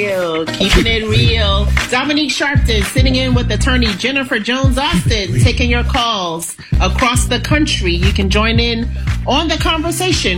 Keeping it real. Dominique Sharpton sitting in with attorney Jennifer Jones Austin, taking your calls across the country. You can join in on the conversation.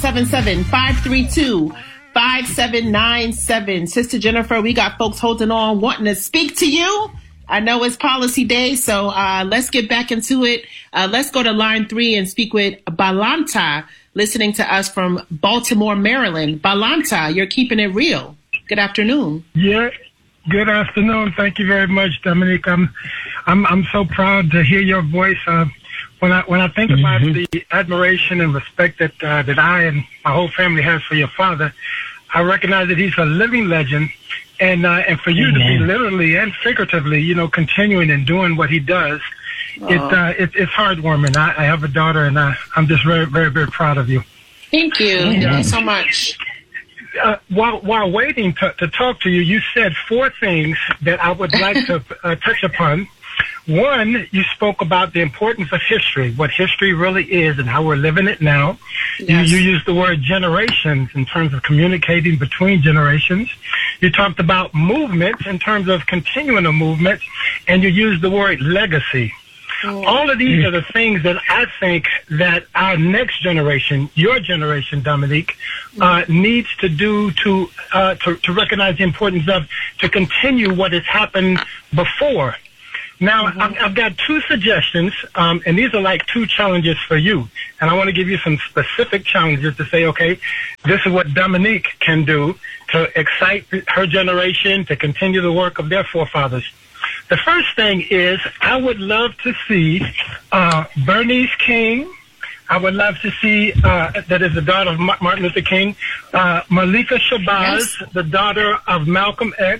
1-877-532-5797. Sister Jennifer, we got folks holding on, wanting to speak to you. I know it's policy day, so let's get back into it. Let's go to line 3 and speak with Balanta, listening to us from Baltimore, Maryland. Balanta, you're keeping it real. Good afternoon. Yeah, good afternoon. Thank you very much, Dominique. I'm so proud to hear your voice. When I think about the admiration and respect that I and my whole family has for your father, I recognize that he's a living legend, and for you to be literally and figuratively, continuing and doing what he does, it's heartwarming. I have a daughter, and I'm just very, very, very proud of you. Thank you. Thank you so much. While waiting to talk to you, you said 4 things that I would like to touch upon. One, you spoke about the importance of history, what history really is and how we're living it now. Yes. You used the word generations in terms of communicating between generations. You talked about movement in terms of continuing a movement, and you used the word legacy. All of these are the things that I think that our next generation, your generation, Dominique, needs to do to recognize the importance of, to continue what has happened before. Now, I've got 2 suggestions, and these are like 2 challenges for you. And I want to give you some specific challenges to say, okay, this is what Dominique can do to excite her generation, to continue the work of their forefathers. The first thing is, I would love to see Bernice King. I would love to see, that is the daughter of Martin Luther King, Malika Shabazz, the daughter of Malcolm X,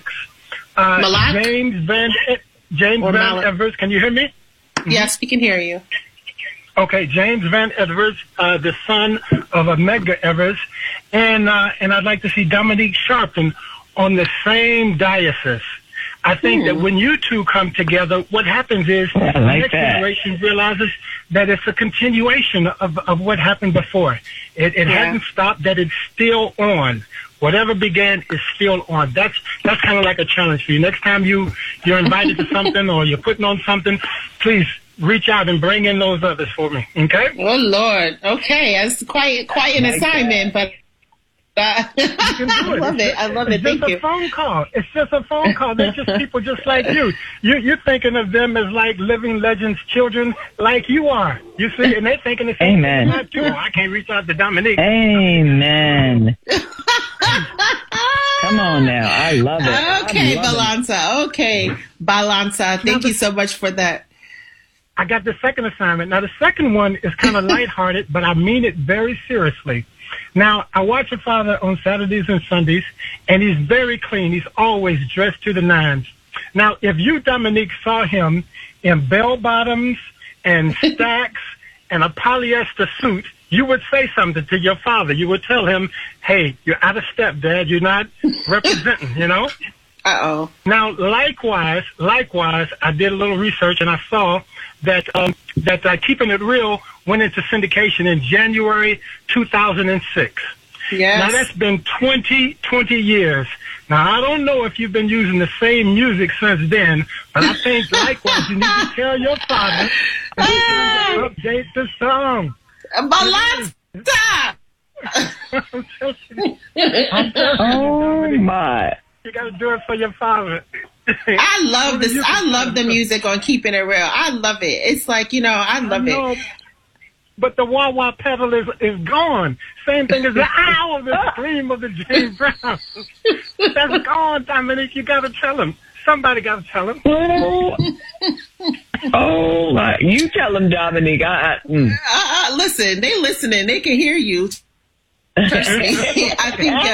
James Van Evers. Can you hear me? Yes, we can hear you. Okay, James Van Evers, the son of Medgar Evers, and I'd like to see Dominique Sharpton on the same diocese. I think that when you two come together, what happens is the next generation realizes that it's a continuation of what happened before. It hasn't stopped, that it's still on. Whatever began is still on. That's kind of like a challenge for you. Next time you're invited to something or you're putting on something, please reach out and bring in those others for me. Okay? Oh Lord. Okay, that's quite an assignment, but. I love it. I love it. Thank you. It's just a phone call. It's just a phone call. They're just people just like you. You're thinking of them as like living legends, children like you are. You see, and they're thinking the same thing. Not too. I can't reach out to Dominique. Amen. Come on now. I love it. Okay, Balanta. Okay, Balanta. Thank you so much for that. I got the second assignment. Now, the second one is kind of lighthearted, but I mean it very seriously. Now, I watch your father on Saturdays and Sundays, and he's very clean. He's always dressed to the nines. Now, if you, Dominique, saw him in bell-bottoms and stacks and a polyester suit, you would say something to your father. You would tell him, hey, you're out of step, Dad. You're not representing, Uh-oh. Now, likewise, I did a little research, and I saw that Keeping It Real went into syndication in January 2006. Yes. Now, that's been 20 years. Now, I don't know if you've been using the same music since then, but I think, likewise, you need to tell your father to update the song. Balanta! Oh, my. You got to do it for your father. I love this. I love the music on Keeping It Real. I love it. It's like, I love it. But the wah-wah pedal is gone. Same thing as the owl, the scream of the James Brown. That's gone, Dominique. You got to tell him. Somebody got to tell him. Oh, my. You tell him, Dominique. Listen, they listening. They can hear you. I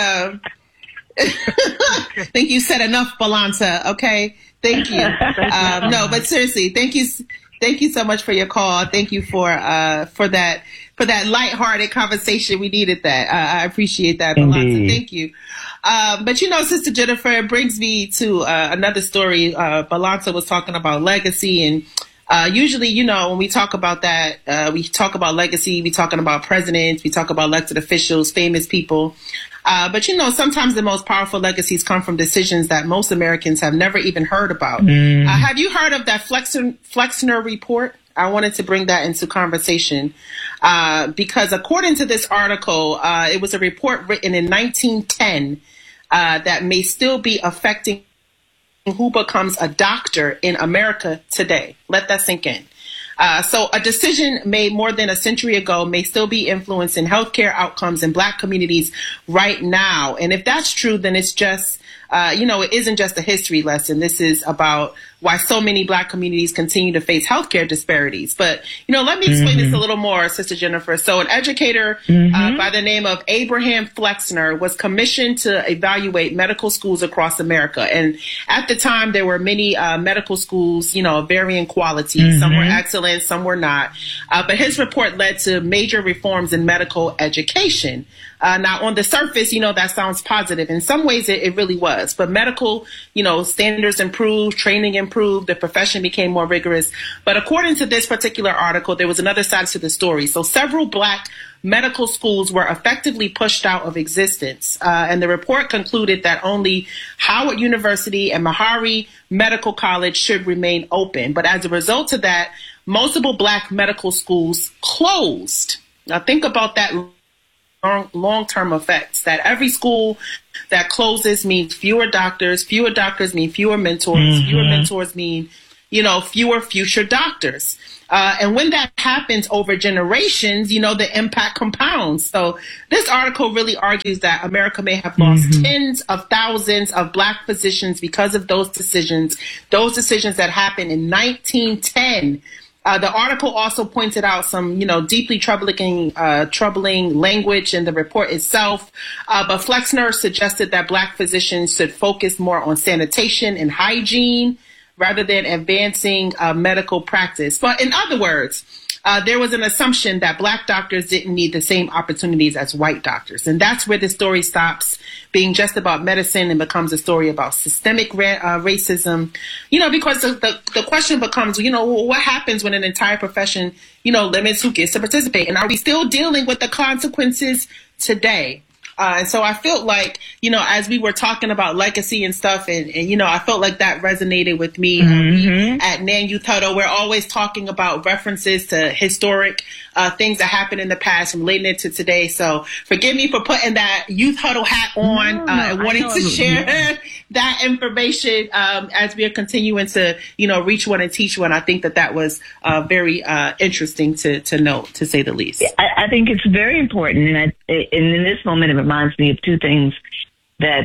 think you said enough, Balanta. Okay, thank you. No, but seriously, thank you so much for your call. Thank you for that lighthearted conversation. We needed that. I appreciate that, Balanta. Thank you. But Sister Jennifer, it brings me to another story. Balanta was talking about legacy, and usually, when we talk about that, we talk about legacy. We talking about presidents. We talk about elected officials, famous people. But, sometimes the most powerful legacies come from decisions that most Americans have never even heard about. Have you heard of that Flexner report? I wanted to bring that into conversation because according to this article, it was a report written in 1910 that may still be affecting who becomes a doctor in America today. Let that sink in. So a decision made more than a century ago may still be influencing healthcare outcomes in Black communities right now. And if that's true, then it's just, it isn't just a history lesson. This is about why so many Black communities continue to face healthcare disparities. But, let me explain this a little more, Sister Jennifer. So an educator by the name of Abraham Flexner was commissioned to evaluate medical schools across America. And at the time, there were many medical schools, of varying quality. Some were excellent, some were not. But his report led to major reforms in medical education. Now, on the surface, that sounds positive. In some ways, it really was. But medical, standards improved, training improved, the profession became more rigorous. But according to this particular article, there was another side to the story. So several Black medical schools were effectively pushed out of existence. And the report concluded that only Howard University and Meharry Medical College should remain open. But as a result of that, multiple Black medical schools closed. Now, think about that long-term effects, that every school that closes means fewer doctors mean fewer mentors, fewer mentors mean, fewer future doctors. And when that happens over generations, the impact compounds. So this article really argues that America may have lost tens of thousands of Black physicians because of those decisions that happened in 1910. The article also pointed out some, deeply troubling language in the report itself. But Flexner suggested that Black physicians should focus more on sanitation and hygiene rather than advancing medical practice. But in other words, there was an assumption that Black doctors didn't need the same opportunities as white doctors. And that's where the story stops being just about medicine and becomes a story about systemic racism, because the question becomes, what happens when an entire profession, limits who gets to participate? And are we still dealing with the consequences today? And so I felt like, as we were talking about legacy and stuff, and I felt like that resonated with me. At NAN Youth Huddle, we're always talking about references to historic things that happened in the past and relating it to today. So forgive me for putting that Youth Huddle hat on and wanting to share that information as we are continuing to, reach one and teach one. I think that was very interesting to note, to say the least. I think it's very important. And in this moment, it reminds me of two things that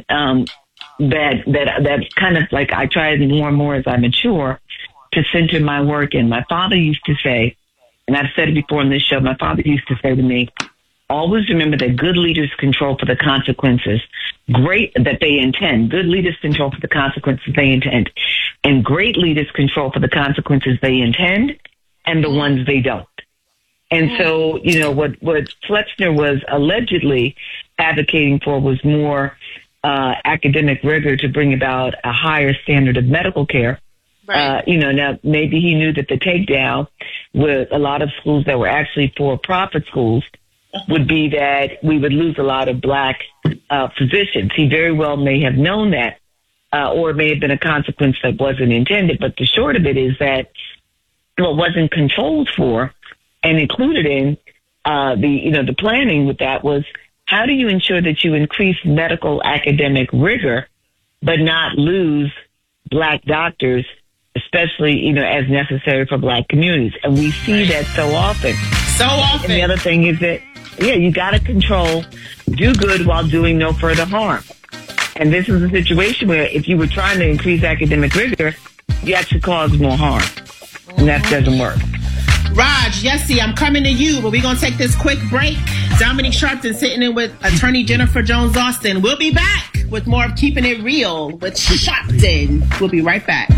kind of like I try more and more as I mature to center my work in. My father used to say, and I've said it before on this show, my father used to say to me, always remember that good leaders control for the consequences. That they intend. Good leaders control for the consequences they intend. And great leaders control for the consequences they intend and the ones they don't. And so, what Flexner was allegedly advocating for was more academic rigor to bring about a higher standard of medical care. Right. Now maybe he knew that the takedown with a lot of schools that were actually for-profit schools would be that we would lose a lot of Black physicians. He very well may have known that, or it may have been a consequence that wasn't intended. But the short of it is that what wasn't controlled for and included in the planning with that was, how do you ensure that you increase medical academic rigor but not lose Black doctors, especially, as necessary for Black communities? And we see that so often. And the other thing is that, you got to control, do good while doing no further harm. And this is a situation where if you were trying to increase academic rigor, you actually cause more harm. And that doesn't work. Raj, Yessie, I'm coming to you, but we're going to take this quick break. Dominique Sharpton sitting in with attorney Jennifer Jones-Austin. We'll be back with more of Keeping It Real with Sharpton. We'll be right back.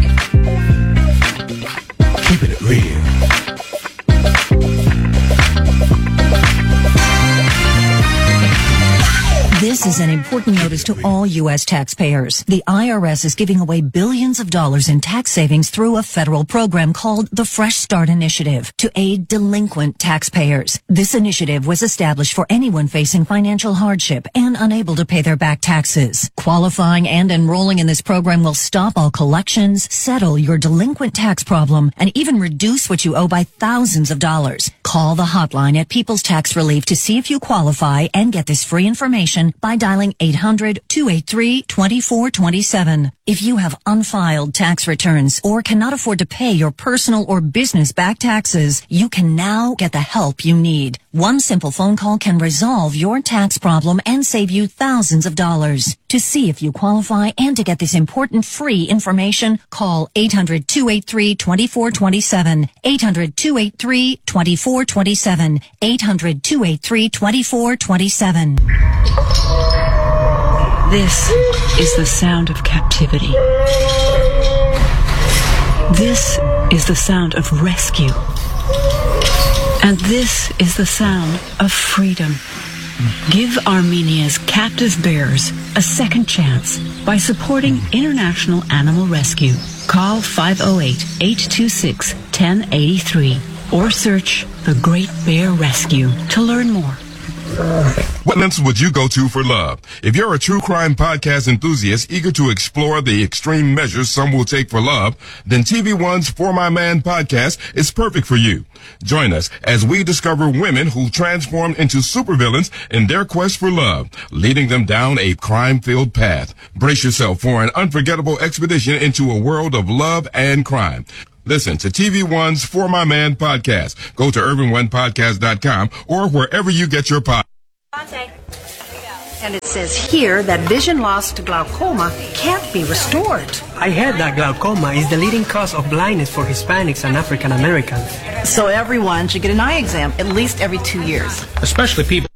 Keeping it real. This is an important notice to all U.S. taxpayers. The IRS is giving away billions of dollars in tax savings through a federal program called the Fresh Start Initiative to aid delinquent taxpayers. This initiative was established for anyone facing financial hardship and unable to pay their back taxes. Qualifying and enrolling in this program will stop all collections, settle your delinquent tax problem, and even reduce what you owe by thousands of dollars. Call the hotline at People's Tax Relief to see if you qualify and get this free information by dialing 800-283-2427. If you have unfiled tax returns or cannot afford to pay your personal or business back taxes, you can now get the help you need. One simple phone call can resolve your tax problem and save you thousands of dollars. To see if you qualify and to get this important free information, call 800-283-2427. 800-283-2427. 800-283-2427. This is the sound of captivity. This is the sound of rescue. And this is the sound of freedom. Give Armenia's captive bears a second chance by supporting International Animal Rescue. Call 508-826-1083 or search The Great Bear Rescue to learn more. What lengths would you go to for love? If you're a true crime podcast enthusiast eager to explore the extreme measures some will take for love, then TV1's For My Man podcast is perfect for you. Join us as we discover women who transformed into supervillains in their quest for love, leading them down a crime-filled path. Brace yourself for an unforgettable expedition into a world of love and crime. Listen to TV1's For My Man podcast. Go to urban1podcast.com or wherever you get your podcast. And it says here that vision loss to glaucoma can't be restored. I heard that glaucoma is the leading cause of blindness for Hispanics and African Americans. So everyone should get an eye exam at least every 2 years. Especially people.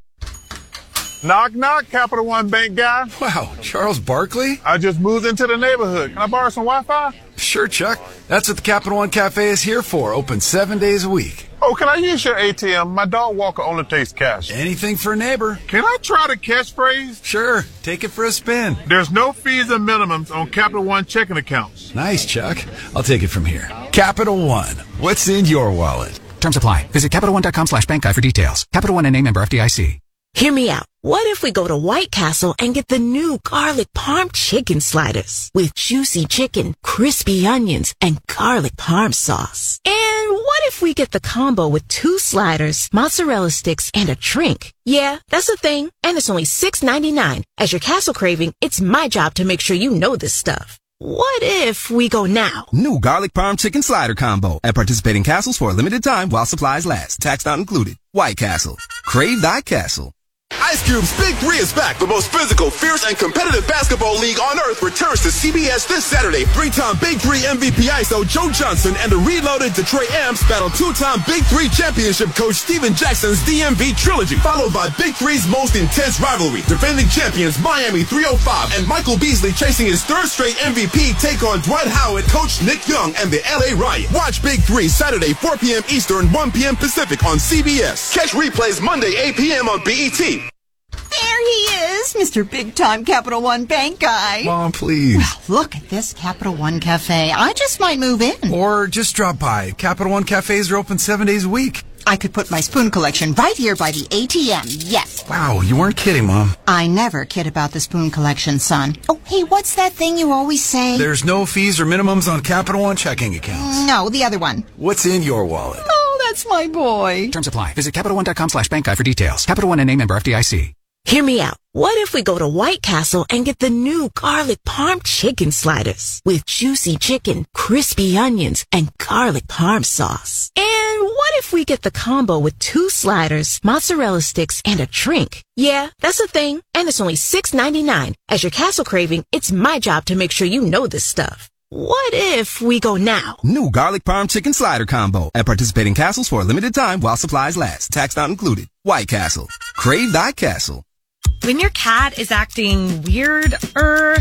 Knock, knock, Capital One Bank guy. Wow, Charles Barkley? I just moved into the neighborhood. Can I borrow some Wi-Fi? Sure, Chuck. That's what the Capital One Cafe is here for. Open 7 days a week. Oh, can I use your ATM? My dog Walker only takes cash. Anything for a neighbor. Can I try the catchphrase? Sure. Take it for a spin. There's no fees and minimums on Capital One checking accounts. Nice, Chuck. I'll take it from here. Capital One. What's in your wallet? Terms apply. Visit CapitalOne.com/bankguy for details. Capital One, N.A. member FDIC. Hear me out. What if we go to White Castle and get the new garlic parm chicken sliders with juicy chicken, crispy onions, and garlic parm sauce? And what if we get the combo with 2 sliders, mozzarella sticks, and a drink? Yeah, that's a thing. And it's only $6.99. As your castle craving, it's my job to make sure you know this stuff. What if we go now? New garlic parm chicken slider combo at participating castles for a limited time while supplies last. Tax not included. White Castle. Crave thy castle. Ice Cube's Big 3 is back. The most physical, fierce, and competitive basketball league on earth returns to CBS this Saturday. 3-time Big 3 MVP ISO Joe Johnson and the reloaded Detroit Amps battle 2-time Big 3 championship coach Steven Jackson's DMV trilogy, followed by Big 3's most intense rivalry. Defending champions Miami 305 and Michael Beasley chasing his 3rd straight MVP take on Dwight Howard, coach Nick Young, and the LA Riot. Watch Big 3 Saturday 4 p.m. Eastern, 1 p.m. Pacific on CBS. Catch replays Monday 8 p.m. on BET. There he is, Mr. Big Time Capital One Bank guy. Mom, please. Well, look at this Capital One Cafe. I just might move in. Or just drop by. Capital One Cafes are open 7 days a week. I could put my spoon collection right here by the ATM, yes. Wow, you weren't kidding, Mom. I never kid about the spoon collection, son. Oh, hey, what's that thing you always say? There's no fees or minimums on Capital One checking accounts. No, the other one. What's in your wallet? Oh, that's my boy. Terms apply. Visit CapitalOne.com/bankguy for details. Capital One, N.A. member FDIC. Hear me out. What if we go to White Castle and get the new garlic parm chicken sliders with juicy chicken, crispy onions, and garlic parm sauce? And what if we get the combo with 2 sliders, mozzarella sticks, and a drink? Yeah, that's a thing. And it's only $6.99. As your castle craving, it's my job to make sure you know this stuff. What if we go now? New garlic parm chicken slider combo at participating castles for a limited time while supplies last. Tax not included. White Castle. Crave thy castle. When your cat is acting weird, or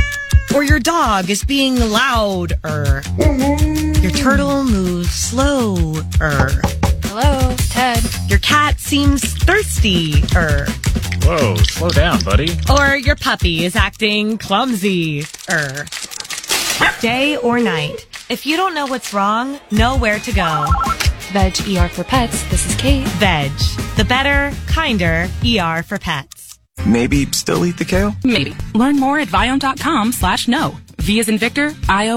your dog is being loud, your turtle moves slow, Hello, Ted. Your cat seems thirsty, Whoa, slow down, buddy. Or your puppy is acting clumsy. Day or night. If you don't know what's wrong, know where to go. Veg ER for Pets. This is Kate. Veg. The better, kinder ER for pets. Maybe still eat the kale? Maybe. Learn more at Viome.com/no. V as in Victor,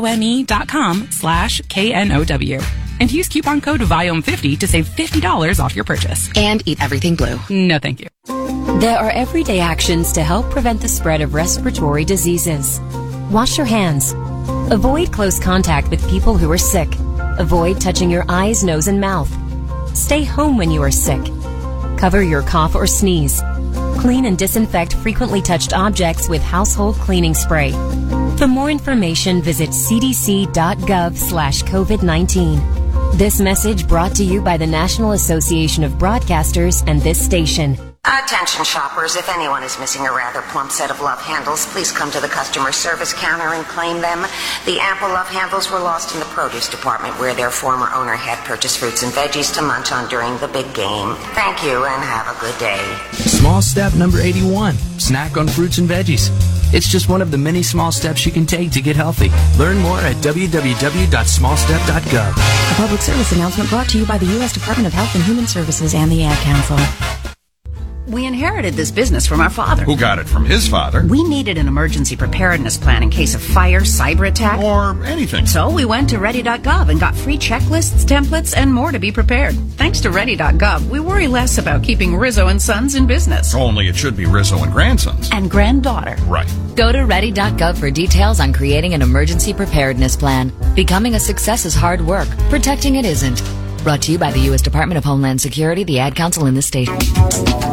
IOME.com/KNOW. And use coupon code VIOME50 to save $50 off your purchase. And eat everything blue. No, thank you. There are everyday actions to help prevent the spread of respiratory diseases. Wash your hands. Avoid close contact with people who are sick. Avoid touching your eyes, nose, and mouth. Stay home when you are sick. Cover your cough or sneeze. Clean and disinfect frequently touched objects with household cleaning spray. For more information, visit cdc.gov/COVID-19. This message brought to you by the National Association of Broadcasters and this station. Attention shoppers, if anyone is missing a rather plump set of love handles, please come to the customer service counter and claim them. The ample love handles were lost in the produce department where their former owner had purchased fruits and veggies to munch on during the big game. Thank you and have a good day. Small step number 81. Snack on fruits and veggies. It's just one of the many small steps you can take to get healthy. Learn more at www.smallstep.gov. A public service announcement brought to you by the U.S. Department of Health and Human Services and the Ad Council. We inherited this business from our father. Who got it from his father? We needed an emergency preparedness plan in case of fire, cyber attack, or anything. So we went to Ready.gov and got free checklists, templates, and more to be prepared. Thanks to Ready.gov, we worry less about keeping Rizzo and Sons in business. Only it should be Rizzo and Grandsons. And granddaughter. Right. Go to Ready.gov for details on creating an emergency preparedness plan. Becoming a success is hard work. Protecting it isn't. Brought to you by the U.S. Department of Homeland Security, the Ad Council, in this state.